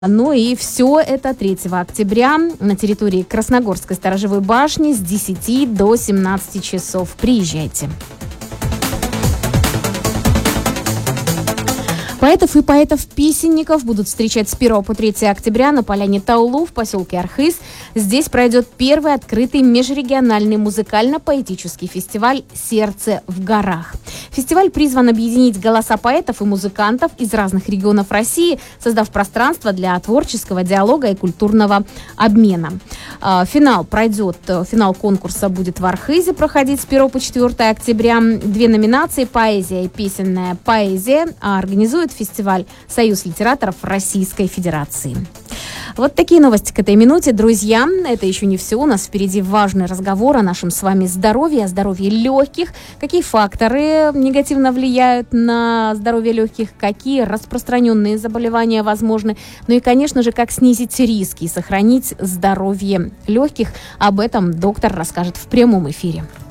Ну и все это 3 октября на территории Красногорской сторожевой башни с 10 до 17 часов. Приезжайте. Поэтов и поэтов-песенников будут встречать с 1 по 3 октября на поляне Таулу в поселке Архыз. Здесь пройдет первый открытый межрегиональный музыкально-поэтический фестиваль «Сердце в горах». Фестиваль призван объединить голоса поэтов и музыкантов из разных регионов России, создав пространство для творческого диалога и культурного обмена. Финал конкурса будет в Архызе проходить с 1 по 4 октября. 2 номинации – поэзия и песенная поэзия. Организует фестиваль Союз литераторов Российской Федерации. Вот такие новости к этой минуте, друзья. Это еще не все. У нас впереди важный разговор о нашем с вами здоровье, о здоровье легких. Какие факторы негативно влияют на здоровье легких, какие распространенные заболевания возможны. Ну и, конечно же, как снизить риски и сохранить здоровье легких. Об этом доктор расскажет в прямом эфире.